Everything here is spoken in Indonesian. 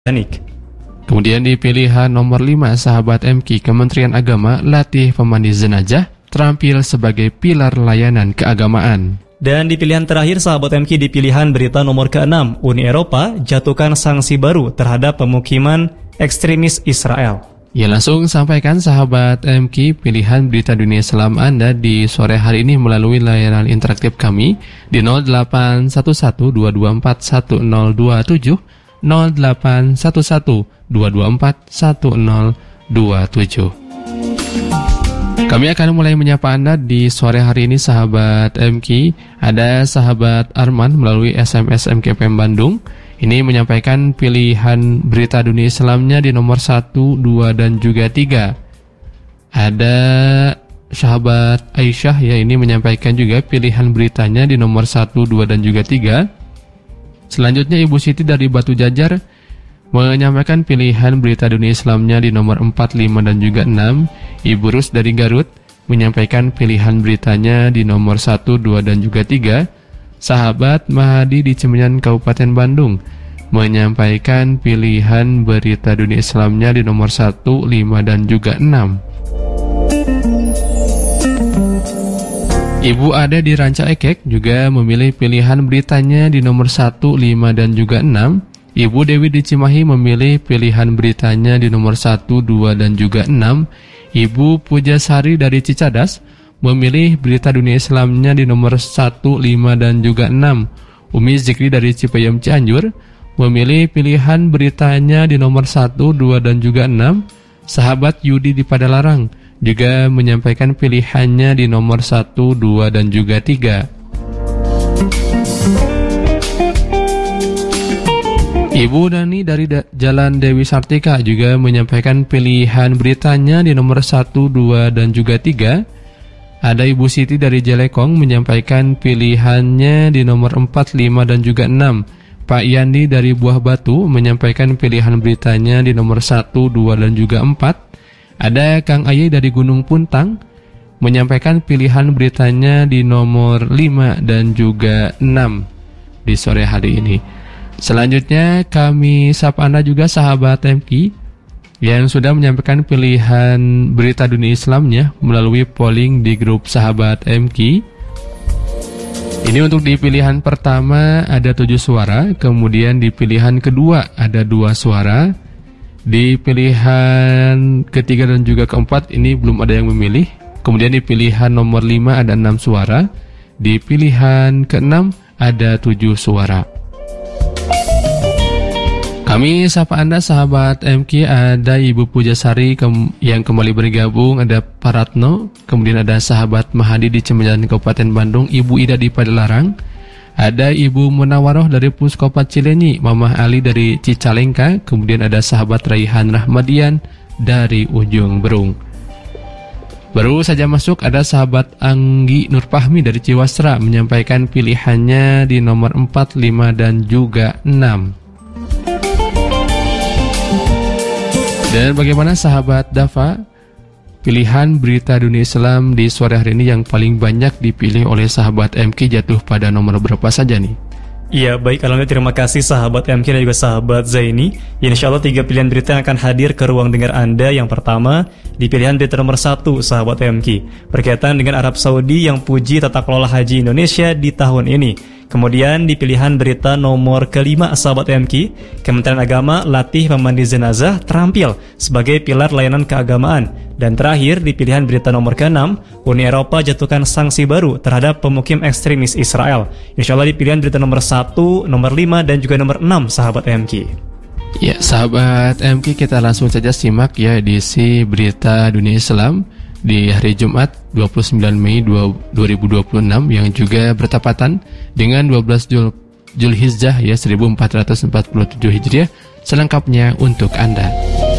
Tanik. Kemudian di pilihan nomor 5, sahabat MK, Kementerian Agama latih pemandi jenazah terampil sebagai pilar layanan keagamaan. Dan di pilihan terakhir, sahabat MK, di pilihan berita nomor ke-6, Uni Eropa jatuhkan sanksi baru terhadap pemukiman ekstremis Israel. Ya, langsung sampaikan sahabat MK pilihan berita dunia Islam Anda di sore hari ini melalui layanan interaktif kami di 0811-224-1027, 0811-224-1027. Kami akan mulai menyapa Anda di sore hari ini sahabat MK. Ada sahabat Arman melalui SMS MKPM Bandung. Ini menyampaikan pilihan berita dunia Islamnya di nomor 1, 2, dan juga 3. Ada sahabat Aisyah ya, ini menyampaikan juga pilihan beritanya di nomor 1, 2, dan juga 3. Selanjutnya Ibu Siti dari Batu Jajar menyampaikan pilihan berita dunia Islamnya di nomor 4, 5, dan juga 6. Ibu Rus dari Garut menyampaikan pilihan beritanya di nomor 1, 2, dan juga 3. Sahabat Mahadi di Cimenyan Kabupaten Bandung menyampaikan pilihan berita dunia Islamnya di nomor 1, 5, dan juga 6. Ibu Ade di Ranca Ekek juga memilih pilihan beritanya di nomor 1, 5, dan juga 6. Ibu Dewi di Cimahi memilih pilihan beritanya di nomor 1, 2, dan juga 6. Ibu Pujasari dari Cicadas memilih berita dunia Islamnya di nomor 1, 5, dan juga 6. Umi Zikri dari Cipayung Cianjur memilih pilihan beritanya di nomor 1, 2, dan juga 6. Sahabat Yudi di Padalarang juga menyampaikan pilihannya di nomor 1, 2, dan juga 3. Ibu Dani dari Jalan Dewi Sartika juga menyampaikan pilihan beritanya di nomor 1, 2, dan juga 3. Ada Ibu Siti dari Jelekong menyampaikan pilihannya di nomor 4, 5, dan juga 6. Pak Yandi dari Buah Batu menyampaikan pilihan beritanya di nomor 1, 2, dan juga 4. Ada Kang Aye dari Gunung Puntang menyampaikan pilihan beritanya di nomor 5 dan juga 6 di sore hari ini. Selanjutnya kami sapa Anda juga sahabat MK yang sudah menyampaikan pilihan berita dunia Islamnya melalui polling di grup sahabat MK. Ini untuk di pilihan pertama ada 7 suara, kemudian di pilihan kedua ada 2 suara. Di pilihan ketiga dan juga keempat ini belum ada yang memilih. Kemudian di pilihan nomor 5 ada 6 suara. Di pilihan ke-6 ada 7 suara. Kami sapa Anda sahabat MK, ada Ibu Pujasari yang kembali bergabung, ada Paratno, kemudian ada sahabat Mahadi di Cimenyan Kabupaten Bandung, Ibu Ida di Padalarang, ada Ibu Munawaroh dari Puskopat Cilenyi, Mamah Ali dari Cicalengka, kemudian ada sahabat Raihan Rahmadian dari Ujung Berung. Baru saja masuk ada sahabat Anggi Nurfahmi dari Ciwasra menyampaikan pilihannya di nomor 4, 5, dan juga 6. Dan bagaimana sahabat Dafa, pilihan berita dunia Islam di sore hari ini yang paling banyak dipilih oleh sahabat MK jatuh pada nomor berapa saja nih? Iya, baik, alhamdulillah, terima kasih sahabat MK dan juga sahabat Zaini. Insya Allah 3 pilihan berita yang akan hadir ke ruang dengar Anda. Yang pertama, di pilihan berita nomor 1 sahabat MK, berkaitan dengan Arab Saudi yang puji tata kelola haji Indonesia di tahun ini. Kemudian di pilihan berita nomor ke-5 sahabat MK, Kementerian Agama latih pemandi jenazah terampil sebagai pilar layanan keagamaan. Dan terakhir di pilihan berita nomor ke-6, Uni Eropa jatuhkan sanksi baru terhadap pemukim ekstremis Israel. Insya Allah di pilihan berita nomor 1, nomor 5, dan juga nomor 6 sahabat MK. Ya sahabat MK, kita langsung saja simak ya edisi berita dunia Islam di hari Jumat 29 Mei 2026 yang juga bertepatan dengan 12 Zulhijjah ya 1447 Hijriah. Selengkapnya untuk Anda.